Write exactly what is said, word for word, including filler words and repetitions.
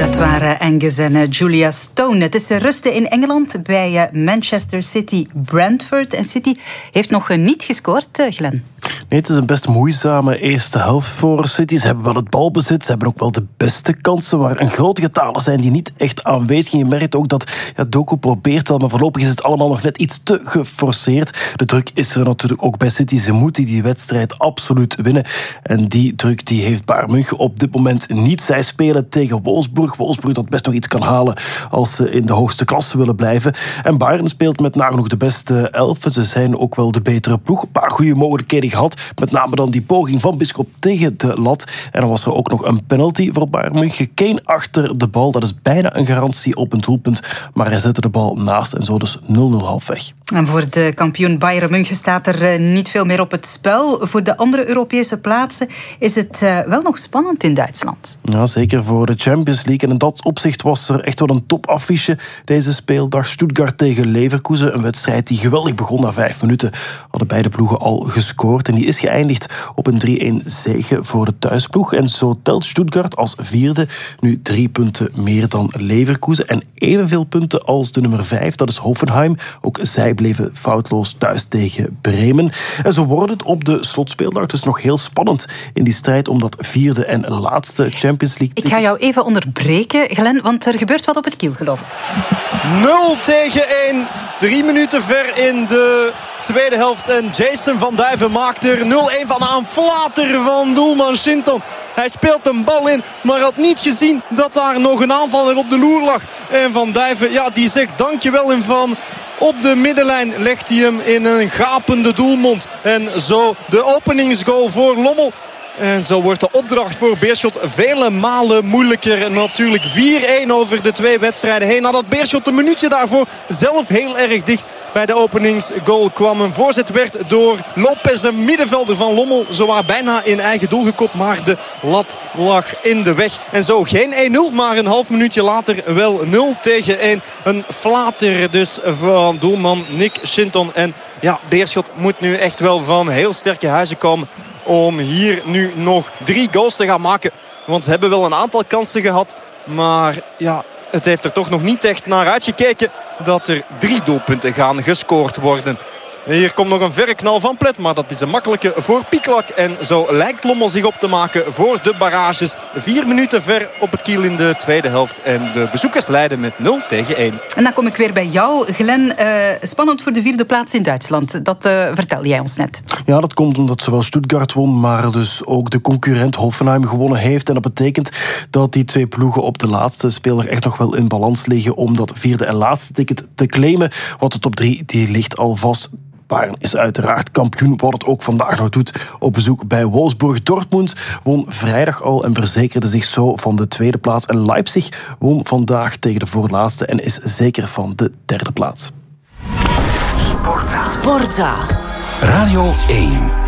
Dat waren Angus en Julia Stone. Het is rusten in Engeland bij Manchester City Brentford. En City heeft nog niet gescoord, Glenn. Nee, het is een best moeizame eerste helft voor City. Ze hebben wel het balbezit, ze hebben ook wel de beste kansen, maar een grote getalen zijn die niet echt aanwezig. En je merkt ook dat ja, Doku probeert wel, maar voorlopig is het allemaal nog net iets te geforceerd. De druk is er natuurlijk ook bij City. Ze moeten die wedstrijd absoluut winnen. En die druk die heeft Bayern München op dit moment niet. Zij spelen tegen Wolfsburg. Wolfsburg dat best nog iets kan halen als ze in de hoogste klasse willen blijven. En Bayern speelt met nagenoeg de beste elfen. Ze zijn ook wel de betere ploeg. Een paar goede mogelijkheden gehad. Met name dan die poging van Bisschop tegen de lat. En dan was er ook nog een penalty voor Bayern München. Kane achter de bal. Dat is bijna een garantie op een doelpunt. Maar hij zette de bal naast en zo dus nul nul halfweg. En voor de kampioen Bayern München staat er niet veel meer op het spel. Voor de andere Europese plaatsen is het wel nog spannend in Duitsland. Ja, zeker voor de Champions League. En in dat opzicht was er echt wel een topaffiche deze speeldag. Stuttgart tegen Leverkusen. Een wedstrijd die geweldig begon. Na vijf minuten hadden beide ploegen al gescoord. En die is geëindigd op een drie-een zege voor de thuisploeg. En zo telt Stuttgart als vierde nu drie punten meer dan Leverkusen. En evenveel punten als de nummer vijf, dat is Hoffenheim. Ook zij bleven foutloos thuis tegen Bremen. En zo wordt het op de slotspeeldag dus nog heel spannend in die strijd om dat vierde en laatste Champions League. Ik ga jou even onderbreken, Glenn, want er gebeurt wat op het kiel, geloof ik. nul tegen één. Drie minuten ver in de tweede helft. En Jason van Duiven maakt er nul-één van aan flater van doelman Shinton. Hij speelt een bal in, maar had niet gezien dat daar nog een aanvaller op de loer lag. En Van Duiven, ja, die zegt dankjewel in van... Op de middenlijn legt hij hem in een gapende doelmond. En zo de openingsgoal voor Lommel. En zo wordt de opdracht voor Beerschot vele malen moeilijker. Natuurlijk vier-één over de twee wedstrijden heen. Nadat Beerschot een minuutje daarvoor zelf heel erg dicht bij de openingsgoal kwam. Een voorzet werd door Lopez, een middenvelder van Lommel, zowaar bijna in eigen doel gekopt. Maar de lat lag in de weg. En zo geen één nul, maar een half minuutje later wel nul tegen één. Een flater dus van doelman Nick Shinton. En ja, Beerschot moet nu echt wel van heel sterke huizen komen om hier nu nog drie goals te gaan maken. Want ze hebben wel een aantal kansen gehad. Maar ja, het heeft er toch nog niet echt naar uitgekeken dat er drie doelpunten gaan gescoord worden. Hier komt nog een verre knal van Plet, maar dat is een makkelijke voor Pieklak. En zo lijkt Lommel zich op te maken voor de barrages. Vier minuten ver op het kiel in de tweede helft. En de bezoekers leiden met nul tegen één. En dan kom ik weer bij jou, Glenn. Uh, spannend voor de vierde plaats in Duitsland. Dat uh, vertelde jij ons net. Ja, dat komt omdat zowel Stuttgart won, maar dus ook de concurrent Hoffenheim gewonnen heeft. En dat betekent dat die twee ploegen op de laatste speler echt nog wel in balans liggen om dat vierde en laatste ticket te claimen. Want de top drie die ligt al vast. Bayern is uiteraard kampioen, wat het ook vandaag nog doet op bezoek bij Wolfsburg. Dortmund won vrijdag al en verzekerde zich zo van de tweede plaats. En Leipzig won vandaag tegen de voorlaatste en is zeker van de derde plaats. Sportza. Sportza. Radio één.